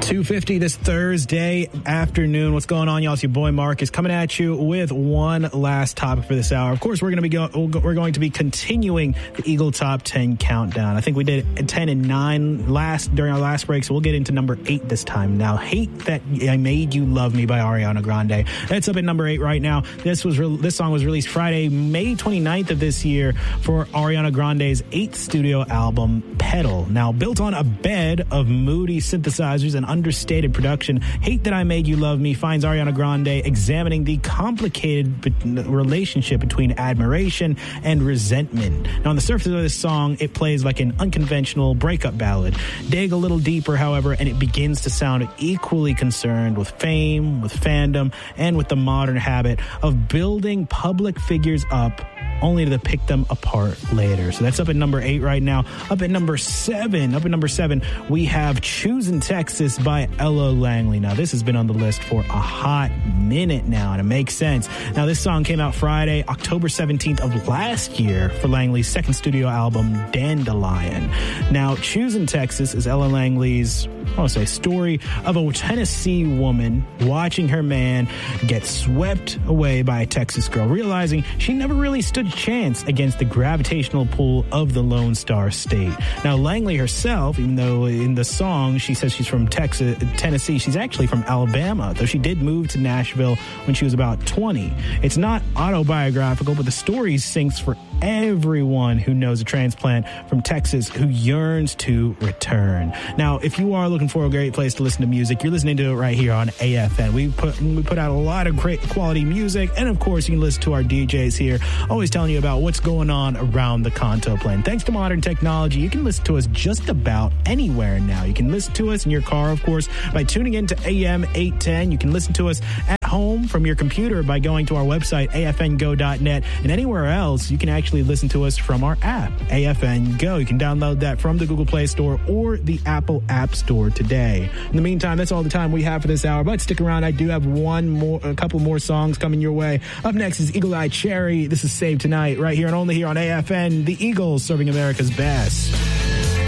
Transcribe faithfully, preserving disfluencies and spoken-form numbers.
two fifty this Thursday afternoon. What's going on, y'all? It's your boy Marcus coming at you with one last topic for this hour. Of course, we're going to be go- we're going to be continuing the Eagle Top ten countdown. I think we did ten and nine last during our last break, so we'll get into number eight this time. Now, "Hate That I Made You Love Me" by Ariana Grande. That's up at number eight right now. This was re- this song was released Friday, May twenty-ninth of this year for Ariana Grande's eighth studio album, Pedal. Now, built on a bed of moody synthesizers and understated production, "Hate That I Made You Love Me" finds Ariana Grande examining the complicated be- relationship between admiration and resentment. Now, on the surface of this song, it plays like an unconventional breakup ballad. Dig a little deeper, however, and it begins to sound equally concerned with fame, with fandom, and with the modern habit of building public figures up only to pick them apart later. So that's up at number eight right now. Up at number seven, up at number seven, we have "Choosing Texas" by Ella Langley. Now, this has been on the list for a hot minute now, and it makes sense. Now, this song came out Friday, October seventeenth of last year for Langley's second studio album, Dandelion. Now, "Choosing Texas" is Ella Langley's, I want to say, story of a Tennessee woman watching her man get swept away by a Texas girl, realizing she never really stood a chance against the gravitational pull of the Lone Star State. Now, Langley herself, even though in the song she says she's from Texas, Tennessee, she's actually from Alabama, though she did move to Nashville when she was about twenty. It's not autobiographical, but the story sinks for everyone who knows a transplant from Texas who yearns to return. Now, if you are looking for a great place to listen to music, you're listening to it right here on A F N. We put we put out a lot of great quality music, and of course, you can listen to our D Js here, always telling you about what's going on around the Kanto Plain. Thanks to modern technology, you can listen to us just about anywhere now. You can listen to us in your car, of course, by tuning in to A M eight ten. You can listen to us at home from your computer by going to our website, A F N go dot net, and anywhere else, you can actually listen to us from our app, A F N Go. You can download that from the Google Play Store or the Apple App Store today. In the meantime, that's all the time we have for this hour, but stick around. I do have one more, a couple more songs coming your way. Up next is Eagle Eye Cherry. This is Save Tonight, right here and only here on A F N, the Eagles serving America's best.